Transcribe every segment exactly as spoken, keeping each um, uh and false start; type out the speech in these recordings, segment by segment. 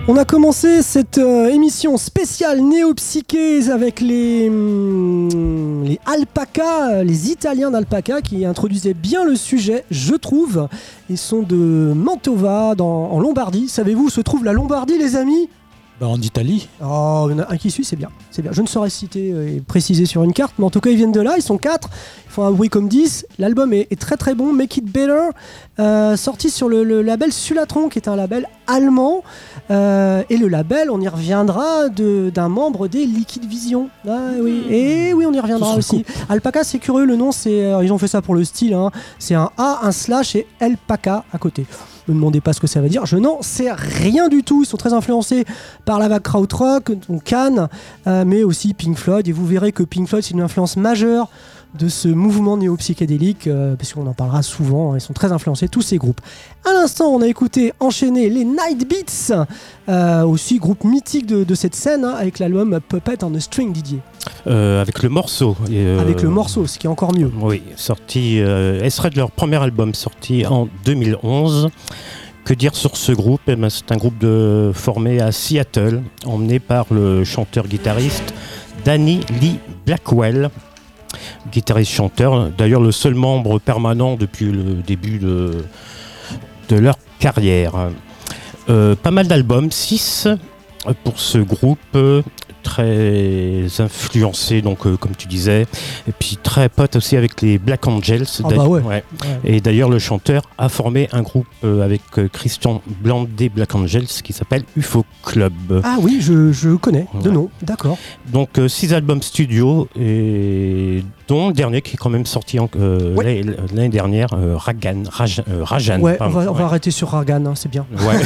On a commencé cette euh, émission spéciale néo-psyché avec les, hum, les Alpaca, les Italiens d'Alpaca qui introduisaient bien le sujet, je trouve. Ils sont de Mantova, dans, en Lombardie. Savez-vous où se trouve la Lombardie, les amis ? Bah en Italie. Oh, il y en a un qui suit, c'est bien, c'est bien. Je ne saurais citer et préciser sur une carte, mais en tout cas, ils viennent de là, ils sont quatre, ils font un bruit comme dix. L'album est, est très très bon, Make It Better, euh, sorti sur le, le label Sulatron, qui est un label allemand. Euh, et le label, on y reviendra de, d'un membre des Liquid Vision. Ah oui, et oui, on y reviendra aussi. Alpaca, c'est curieux, le nom, c'est, euh, ils ont fait ça pour le style, hein. C'est un A, un slash et Alpaca à côté. Ne me demandez pas ce que ça veut dire, je n'en sais rien du tout. Ils sont très influencés par la vague krautrock, donc Cannes, euh, mais aussi Pink Floyd. Et vous verrez que Pink Floyd, c'est une influence majeure de ce mouvement néo-psychédélique, euh, parce qu'on en parlera souvent, hein, ils sont très influencés, tous ces groupes. À l'instant, on a écouté enchaîner les Night Beats, euh, aussi groupe mythique de, de cette scène, hein, avec l'album Puppet on a String, Didier. Euh, avec le morceau. Et euh, avec le morceau, ce qui est encore mieux. Oui, sorti, euh, elle serait de leur premier album, sorti en deux mille onze. Que dire sur ce groupe ? Eh ben, c'est un groupe de, formé à Seattle, emmené par le chanteur-guitariste Danny Lee Blackwell. Guitariste-chanteur, d'ailleurs le seul membre permanent depuis le début de, de leur carrière. Euh, pas mal d'albums, six pour ce groupe, euh, très influencé, donc euh, comme tu disais, et puis très pote aussi avec les Black Angels. Ah bah ouais. Ouais. Ouais. Et d'ailleurs le chanteur a formé un groupe euh, avec euh, Christian Bland des Black Angels qui s'appelle U F O Club. Ah oui, je, je connais de Ouais. nom, d'accord. Donc euh, six albums studio, et dont le dernier qui est quand même sorti en, euh, Ouais. l'année, l'année dernière, euh, Ragan, Raj, euh, Rajan. Ouais, on pardon. va, on va Ouais. arrêter sur Ragan, hein, c'est bien. Ouais.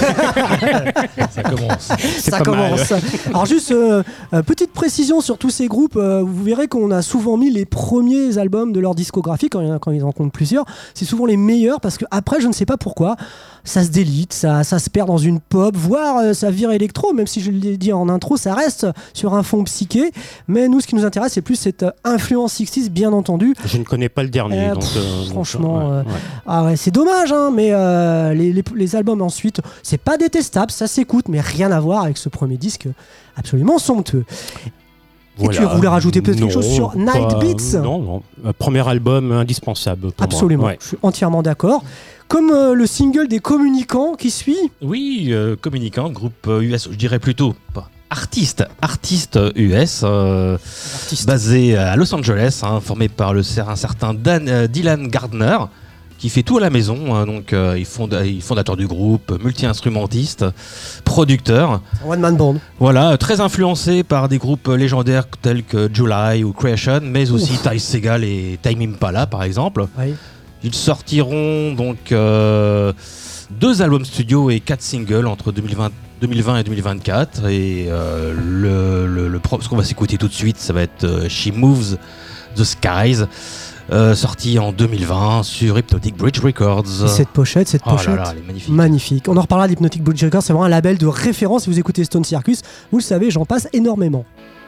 Ça commence. C'est Ça pas mal. commence. Alors juste, euh, euh, petite précision sur tous ces groupes, euh, vous verrez qu'on a souvent mis les premiers albums de leur discographie, quand, il y en a- quand ils en comptent plusieurs, c'est souvent les meilleurs, parce qu'après, je ne sais pas pourquoi, ça se délite, ça, ça se perd dans une pop, voire euh, ça vire électro, même si je l'ai dit en intro, ça reste sur un fond psyché, mais nous, ce qui nous intéresse, c'est plus cette euh, influence sixties, bien entendu. Je ne connais pas le dernier. Euh, donc, pff, euh, donc, franchement, ouais, euh, ouais. Ah ouais, c'est dommage, hein, mais euh, les, les, les albums ensuite, c'est pas détestable, ça s'écoute, mais rien à voir avec ce premier disque absolument somptueux. Et tu voulais rajouter peut-être quelque Non, chose sur Night pas- Beats ? Non, non. Un premier album indispensable pour Absolument, moi. Ouais. je suis entièrement d'accord. Comme euh, le single des Communicants qui suit. Oui, euh, Communicant, groupe euh, U S, je dirais plutôt pas artiste, artiste U S, euh, basé à Los Angeles, hein, formé par le, un certain Dan, euh, Dylan Gardner, qui fait tout à la maison, hein, donc euh, il, fonda, il fondateur du groupe, multi-instrumentiste, producteur. One Man Band. Voilà, très influencé par des groupes légendaires tels que July ou Creation, mais aussi Ty Segall et Tame Impala par exemple. Oui. Ils sortiront donc euh, deux albums studio et quatre singles entre deux mille vingt, deux mille vingt et deux mille vingt-quatre. Et euh, le, le, le pro- ce qu'on va s'écouter tout de suite, ça va être euh, She Moves the Skies, euh, sorti en deux mille vingt sur Hypnotic Bridge Records. Et cette pochette, cette Oh là pochette. là, elle est magnifique. Magnifique. On en reparlera d'Hypnotic Bridge Records, c'est vraiment un label de référence. Si vous écoutez Stone Circus, vous le savez, j'en passe énormément.